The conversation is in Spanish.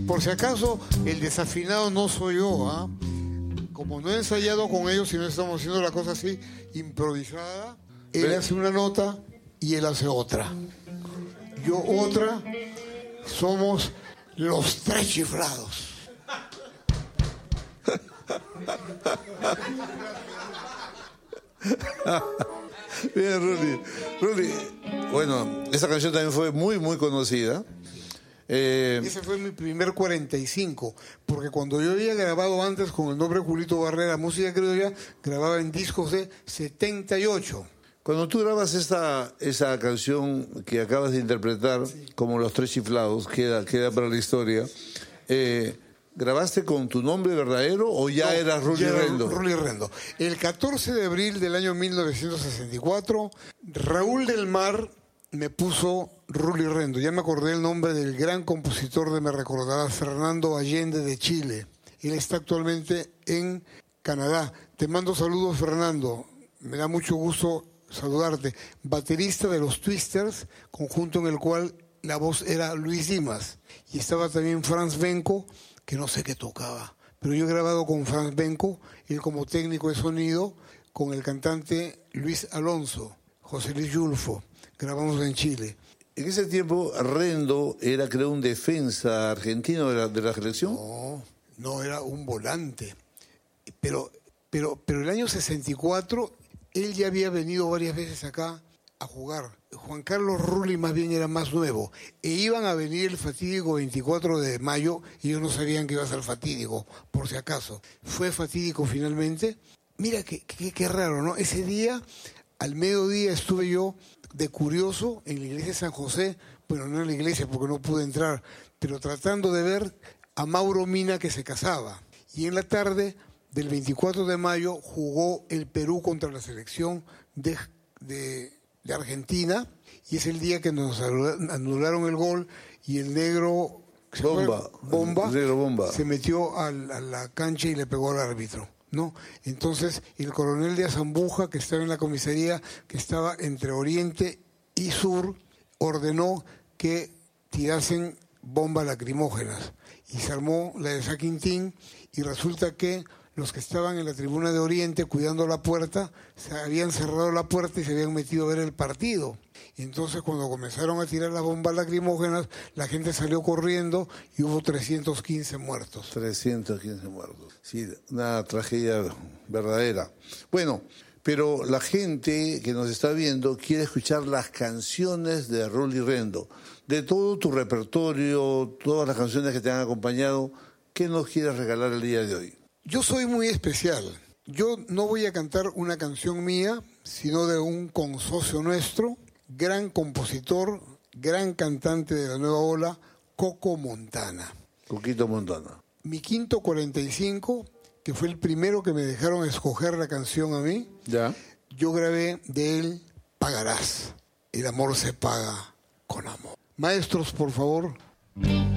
Por si acaso, el desafinado no soy yo, ¿ah? Como no he ensayado con ellos, sino estamos haciendo la cosa así, improvisada, él hace una nota y él hace otra. Yo otra, somos los tres chiflados. Bien, Ruli. Ruli, bueno, esa canción también fue muy, muy conocida. Ese fue mi primer 45, porque cuando yo había grabado antes con el nombre Julito Barrera, música criolla, grababa en discos de 78. Cuando tú grabas esa canción que acabas de interpretar, sí, como Los Tres Chiflados, queda para la historia, ¿grabaste con tu nombre verdadero o ya eras Ruli Rendo? Ruli Rendo. El 14 de abril del año 1964, Raúl del Mar me puso Ruli Rendo. Ya me acordé el nombre del gran compositor de Me Recordarás, Fernando Allende de Chile. Él está actualmente en Canadá. Te mando saludos, Fernando. Me da mucho gusto saludarte. Baterista de los Twisters, conjunto en el cual la voz era Luis Dimas. Y estaba también Franz Benko, que no sé qué tocaba. Pero yo he grabado con Franz Benko, él como técnico de sonido, con el cantante Luis Alonso, José Luis Yulfo. Grabamos en Chile. En ese tiempo, Rendo era, creo, un defensa argentino de la selección. No, era un volante. Pero el año 64, él ya había venido varias veces acá a jugar. Juan Carlos Rulli más bien era más nuevo. E iban a venir el fatídico 24 de mayo y ellos no sabían que iba a ser fatídico, por si acaso. Fue fatídico finalmente. Mira qué raro, ¿no? Ese día, al mediodía, estuve yo de curioso en la iglesia de San José, bueno, no en la iglesia porque no pude entrar, pero tratando de ver a Mauro Mina que se casaba. Y en la tarde del 24 de mayo jugó el Perú contra la selección de Argentina, y es el día que nos anularon el gol y el negro Bomba se metió a la cancha y le pegó al árbitro, ¿no? Entonces el coronel de Azambuja, que estaba en la comisaría, que estaba entre Oriente y Sur, ordenó que tirasen bombas lacrimógenas y se armó la de San Quintín, y resulta que los que estaban en la tribuna de Oriente cuidando la puerta se habían cerrado la puerta y se habían metido a ver el partido. Y entonces cuando comenzaron a tirar las bombas lacrimógenas, la gente salió corriendo y hubo 315 muertos. 315 muertos. Sí, una tragedia verdadera. Bueno, pero la gente que nos está viendo quiere escuchar las canciones de Ruli Rendo. De todo tu repertorio, todas las canciones que te han acompañado, ¿qué nos quieres regalar el día de hoy? Yo soy muy especial. Yo no voy a cantar una canción mía, sino de un consocio nuestro, gran compositor, gran cantante de la nueva ola, Coco Montana. Coquito Montana. Mi quinto 45, que fue el primero que me dejaron escoger la canción a mí, ¿ya? Yo grabé de él Pagarás. El amor se paga con amor. Maestros, por favor.